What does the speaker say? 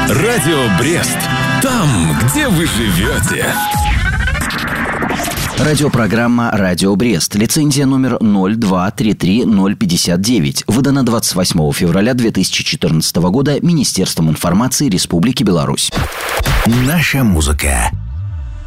Радио Брест. Там, где вы живете. Радиопрограмма «Радио Брест». Лицензия номер 0233059. Выдана 28 февраля 2014 года Министерством информации Республики Беларусь. Наша музыка.